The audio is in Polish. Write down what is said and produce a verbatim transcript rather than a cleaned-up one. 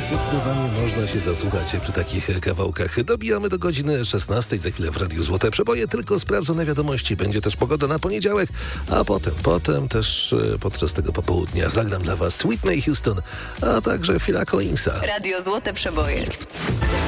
zdecydowanie można się zasłuchać przy takich kawałkach. Dobijamy do godziny szesnastej. Za chwilę w Radiu Złote Przeboje, tylko sprawdzone wiadomości. Będzie też pogoda na poniedziałek, a potem, potem też podczas tego popołudnia zagram dla Was Whitney Houston, a także Phila Collinsa. Radio Złote Przeboje.